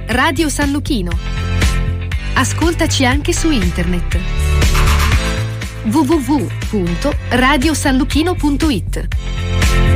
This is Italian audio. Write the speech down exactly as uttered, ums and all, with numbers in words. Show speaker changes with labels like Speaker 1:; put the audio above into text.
Speaker 1: Radio San Luchino. Ascoltaci anche su internet w w w punto radio san luchino punto it.